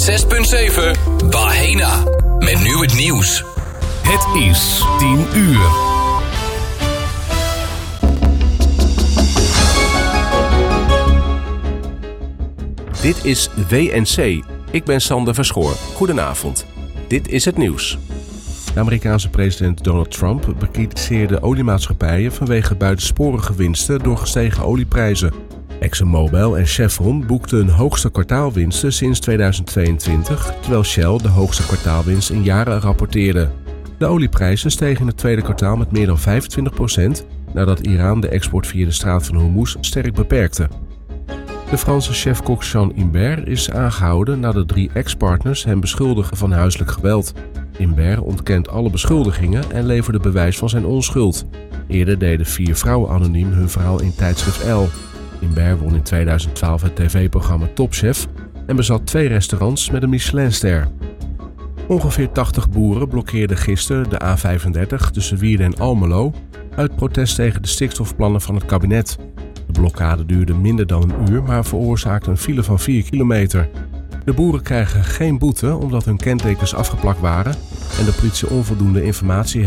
106.7 Bahena. Met nu het nieuws. Het is 10 uur. Dit is WNC. Ik ben Sander Verschoor. Goedenavond. Dit is het nieuws. De Amerikaanse president Donald Trump bekritiseerde oliemaatschappijen vanwege buitensporige winsten door gestegen olieprijzen. ExxonMobil en Chevron boekten hun hoogste kwartaalwinsten sinds 2022, terwijl Shell de hoogste kwartaalwinst in jaren rapporteerde. De olieprijzen stegen in het tweede kwartaal met meer dan 25%, nadat Iran de export via de straat van Hormuz sterk beperkte. De Franse chef-kok Jean Imbert is aangehouden nadat 3 ex-partners hem beschuldigen van huiselijk geweld. Imbert ontkent alle beschuldigingen en leverde bewijs van zijn onschuld. Eerder deden 4 vrouwen anoniem hun verhaal in tijdschrift Elle. Imbert won in 2012 het tv-programma Top Chef en bezat 2 restaurants met een Michelinster. Ongeveer 80 boeren blokkeerden gisteren de A35 tussen Wierden en Almelo uit protest tegen de stikstofplannen van het kabinet. De blokkade duurde minder dan een uur, maar veroorzaakte een file van 4 kilometer. De boeren krijgen geen boete omdat hun kentekens afgeplakt waren en de politie onvoldoende informatie